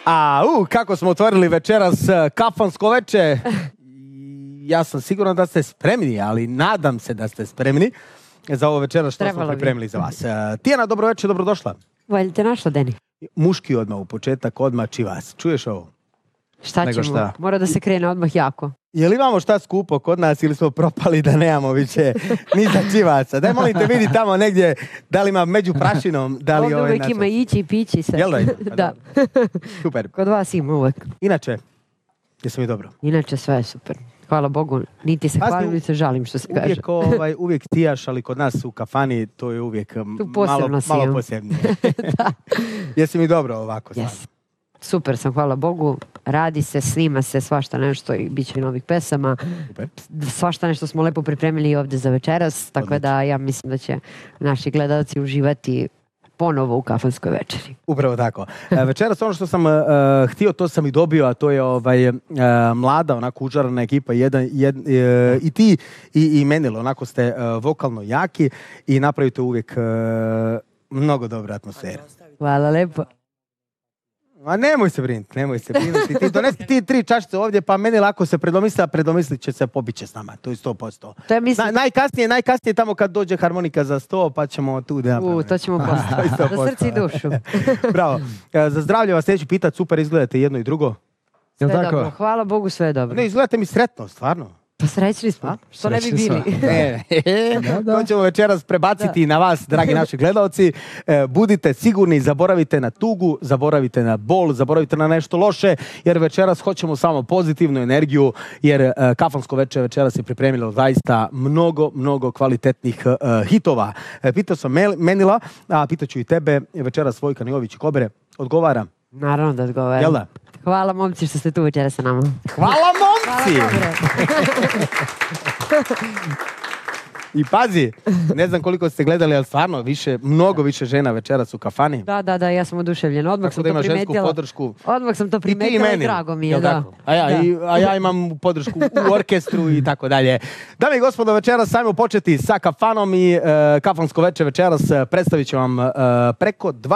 Kako smo otvorili večeras kafansko veče. Ja sam siguran da ste spremni, ali nadam se da ste spremni za ovo večeras što smo pripremili za vas. Tijana, dobro večer, dobrodošla. Bolje te našla, Deni. Muški odmah u početak, odmah čivas. Čuješ ovo? Šta ćemo? Mora da se krene odmah jako. Je li imamo šta skupo kod nas ili smo propali da nemamo više ni za čivaca? Daj, molim te, vidi tamo negdje da li ima među prašinom. Da li ovdje uvijek ima ići i pići se. Jel da ima? Da. Super. Kod vas ima uvijek. Inače, jesam i dobro? Inače sve je super. Hvala Bogu. Niti se hvalim, niti se žalim što se kaže. Uvijek tijaš, ali kod nas u kafani to je uvijek malo posebnije. Da. Jesi mi dobro ovako? Yes. Super sam, hvala Bogu. Radi se, snima se svašta nešto i bit će i novih pesama. Super. Svašta nešto smo lepo pripremili ovdje za večeras, tako da ja mislim da će naši gledalci uživati ponovo u kafanskoj večeri. Upravo tako. Večeras ono što sam htio, to sam i dobio, a to je mlada, onako užarana ekipa, i ti i Menilo, onako ste vokalno jaki i napravite uvijek mnogo dobra atmosfera. Hvala lepo. A nemoj se brinuti. Ti donesi ti 3 čašice ovdje, pa meni lako se predomislit će se, pobiće s nama. To je 100%. To je najkasnije tamo kad dođe harmonika za 100, pa ćemo tu da napravimo. To ćemo postaviti. Za srce i dušu. Bravo. Za zdravlje vas neću pitati, super izgledate jedno i drugo. Sve dobro. Hvala Bogu, sve je dobro. Ne, izgledate mi sretno, stvarno. Pa srećni smo. Što ne bi bili? To ćemo večeras prebaciti na vas, dragi naši gledalci. Budite sigurni, zaboravite na tugu, zaboravite na bol, zaboravite na nešto loše, jer večeras hoćemo samo pozitivnu energiju, jer kafansko veče večeras je pripremilo zaista mnogo kvalitetnih hitova. Pitao sam Menila, a pitaću i tebe, večeras Vojka Jović i Kobere. Odgovara? Naravno da odgovaram. Jel da? Hvala momci što ste tu večeras sa nama. Hvala momci! I pazi, ne znam koliko ste gledali, ali stvarno mnogo više žena večeras u kafani. Da, ja sam oduševljena. Odmah sam to primetila. Odmah sam to primetila i drago mi je. A ja imam podršku u orkestru i tako dalje. Dame i gospodo, večeras sajmo početi sa kafanom i kafansko veče večeras predstavit ću vam preko 2